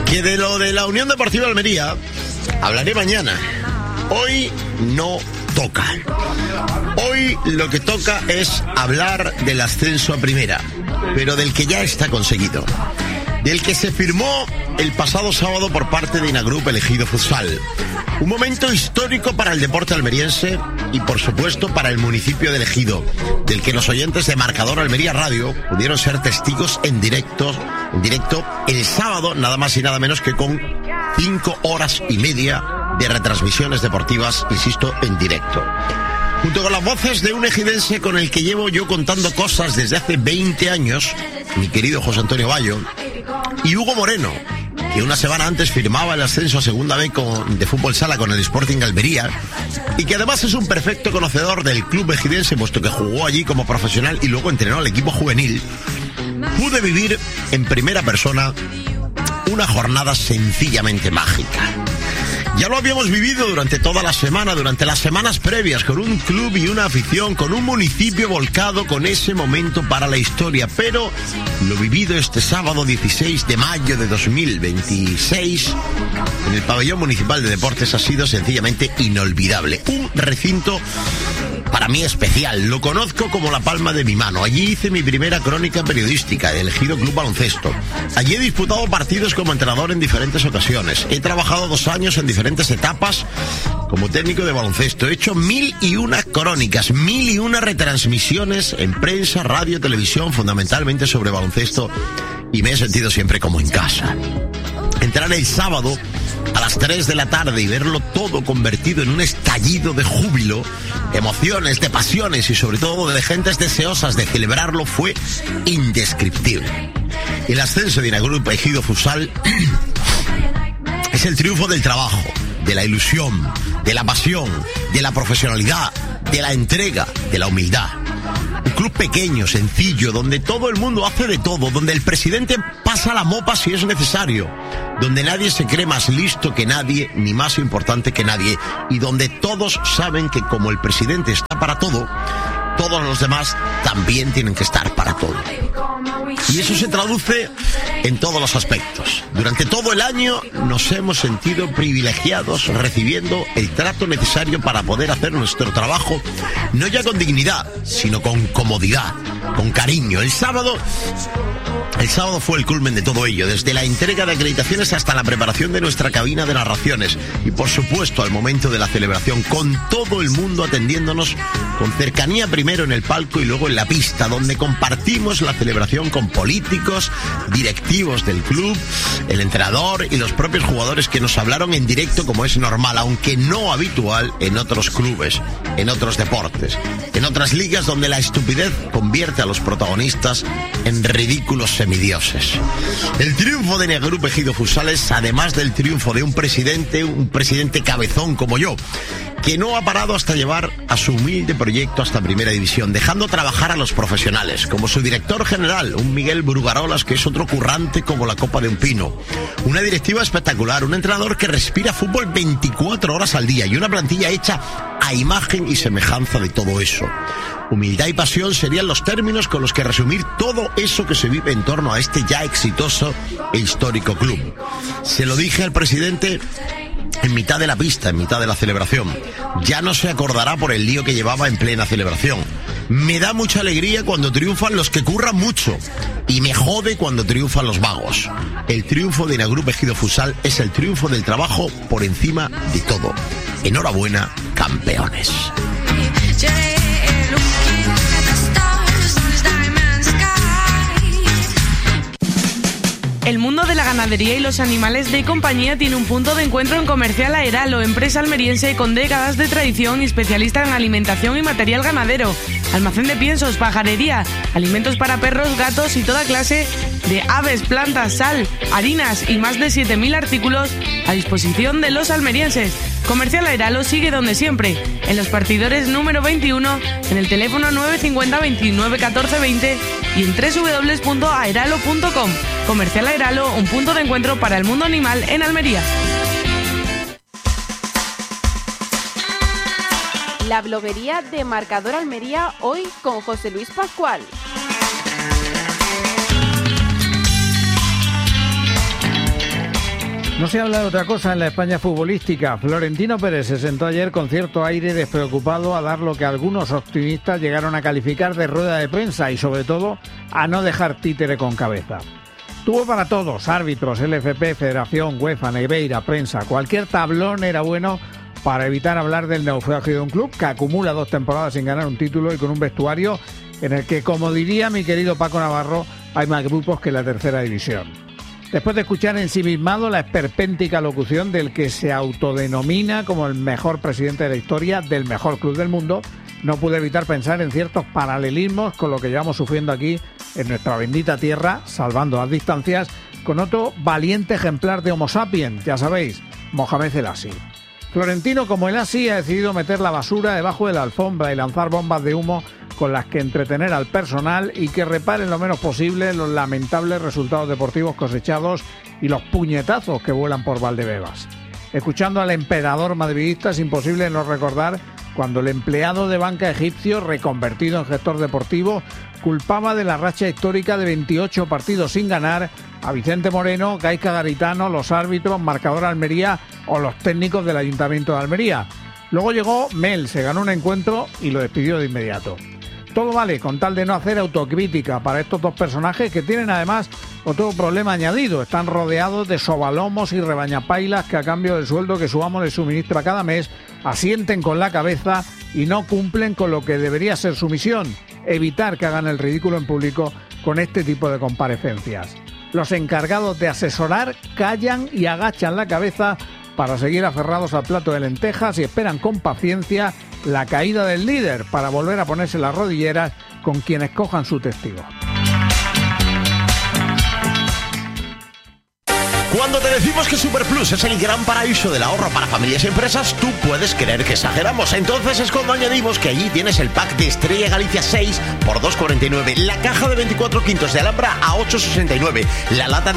Que de lo de la Unión Deportiva Almería hablaré mañana. Hoy no toca. Hoy lo que toca es hablar del ascenso a primera, pero del que ya está conseguido, del que se firmó el pasado sábado por parte de Inagrup Ejido Futsal. Un momento histórico para el deporte almeriense y, por supuesto, para el municipio de Ejido, del que los oyentes de Marcador Almería Radio pudieron ser testigos en directo el sábado, nada más y nada menos que con 5 horas y media de retransmisiones deportivas, insisto, en directo. Junto con las voces de un ejidense con el que llevo yo contando cosas desde hace 20 años, mi querido José Antonio Bayo, y Hugo Moreno, que una semana antes firmaba el ascenso a segunda B de fútbol sala con el Sporting Almería, y que además es un perfecto conocedor del club ejidense, puesto que jugó allí como profesional y luego entrenó al equipo juvenil, pude vivir en primera persona una jornada sencillamente mágica. Ya lo habíamos vivido durante toda la semana, durante las semanas previas, con un club y una afición, con un municipio volcado con ese momento para la historia. Pero lo vivido este sábado 16 de mayo de 2026 en el Pabellón Municipal de Deportes ha sido sencillamente inolvidable. Un recinto para mí especial, lo conozco como la palma de mi mano. Allí hice mi primera crónica periodística del Ejido Club Baloncesto. Allí he disputado partidos como entrenador en diferentes ocasiones. He trabajado 2 años en diferentes etapas como técnico de baloncesto. He hecho 1001 crónicas, 1001 retransmisiones en prensa, radio, televisión, fundamentalmente sobre baloncesto, y me he sentido siempre como en casa. Entrar el sábado a las 3 de la tarde y verlo todo convertido en un estallido de júbilo, de emociones, de pasiones y sobre todo de gentes deseosas de celebrarlo fue indescriptible. El ascenso de Inagrup Ejido Futsal es el triunfo del trabajo, de la ilusión, de la pasión, de la profesionalidad, de la entrega, de la humildad. Un club pequeño, sencillo, donde todo el mundo hace de todo, donde el presidente pasa la mopa si es necesario, donde nadie se cree más listo que nadie, ni más importante que nadie, y donde todos saben que como el presidente está para todo, todos los demás también tienen que estar para todo. Y eso se traduce en todos los aspectos. Durante todo el año nos hemos sentido privilegiados recibiendo el trato necesario para poder hacer nuestro trabajo, no ya con dignidad, sino con comodidad, con cariño. El sábado fue el culmen de todo ello, desde la entrega de acreditaciones hasta la preparación de nuestra cabina de narraciones y, por supuesto, al momento de la celebración, con todo el mundo atendiéndonos con cercanía, primero en el palco y luego en la pista, donde compartimos la celebración con políticos, directivos del club, el entrenador y los propios jugadores que nos hablaron en directo, como es normal, aunque no habitual en otros clubes, en otros deportes, en otras ligas donde la estupidez convierte a los protagonistas en ridículos semidioses. El triunfo de Inagrup Ejido Futsal es, además del triunfo de un presidente cabezón como yo, que no ha parado hasta llevar a su humilde proyecto hasta Primera División, dejando trabajar a los profesionales, como su director general, un Miguel Brugarolas, que es otro currante como la copa de un pino, una directiva espectacular, un entrenador que respira fútbol 24 horas al día y una plantilla hecha a imagen y semejanza de todo eso. Humildad y pasión serían los términos con los que resumir todo eso que se vive en torno a este ya exitoso e histórico club. Se lo dije al presidente en mitad de la pista, en mitad de la celebración. Ya no se acordará por el lío que llevaba en plena celebración. Me da mucha alegría cuando triunfan los que curran mucho y me jode cuando triunfan los vagos. El triunfo de Inagrup Ejido Futsal es el triunfo del trabajo por encima de todo. Enhorabuena, campeones. El mundo de la ganadería y los animales de compañía tiene un punto de encuentro en Comercial Aeralo, empresa almeriense con décadas de tradición y especialista en alimentación y material ganadero. Almacén de piensos, pajarería, alimentos para perros, gatos y toda clase de aves, plantas, sal, harinas y más de 7.000 artículos a disposición de los almerienses. Comercial Aeralo sigue donde siempre, en los partidores número 21, en el teléfono 950 29 14 20 y en www.aeralo.com. Comercial Aeralo, un punto de encuentro para el mundo animal en Almería. La bloguería de Marcador Almería, hoy con José Luis Pascual. No se habla de otra cosa en la España futbolística. Florentino Pérez se sentó ayer con cierto aire despreocupado a dar lo que algunos optimistas llegaron a calificar de rueda de prensa y, sobre todo, a no dejar títere con cabeza. Tuvo para todos, árbitros, LFP, Federación, UEFA, Negreira, prensa. Cualquier tablón era bueno para evitar hablar del naufragio de un club que acumula 2 temporadas sin ganar un título y con un vestuario en el que, como diría mi querido Paco Navarro, hay más grupos que la tercera división. Después de escuchar ensimismado la esperpéntica locución del que se autodenomina como el mejor presidente de la historia del mejor club del mundo, no pude evitar pensar en ciertos paralelismos con lo que llevamos sufriendo aquí en nuestra bendita tierra, salvando las distancias, con otro valiente ejemplar de Homo sapiens, ya sabéis, Mohamed El Asi. Florentino, como El Asi, ha decidido meter la basura debajo de la alfombra y lanzar bombas de humo con las que entretener al personal y que reparen lo menos posible los lamentables resultados deportivos cosechados y los puñetazos que vuelan por Valdebebas. Escuchando al emperador madridista es imposible no recordar cuando el empleado de banca egipcio, reconvertido en gestor deportivo, culpaba de la racha histórica de 28 partidos sin ganar a Vicente Moreno, Gaizka Garitano, los árbitros, Marcador Almería o los técnicos del Ayuntamiento de Almería. Luego llegó Mel, se ganó un encuentro y lo despidió de inmediato. Todo vale con tal de no hacer autocrítica para estos dos personajes que tienen además otro problema añadido. Están rodeados de sobalomos y rebañapailas que a cambio del sueldo que su amo les suministra cada mes asienten con la cabeza y no cumplen con lo que debería ser su misión: evitar que hagan el ridículo en público con este tipo de comparecencias. Los encargados de asesorar callan y agachan la cabeza para seguir aferrados al plato de lentejas y esperan con paciencia la caída del líder para volver a ponerse las rodilleras con quienes cojan su testigo. Cuando te decimos que Superplus es el gran paraíso del ahorro para familias y empresas, tú puedes creer que exageramos. Entonces es cuando añadimos que allí tienes el pack de Estrella Galicia 6 por 2,49, la caja de 24 quintos de Alhambra a 8,69, la lata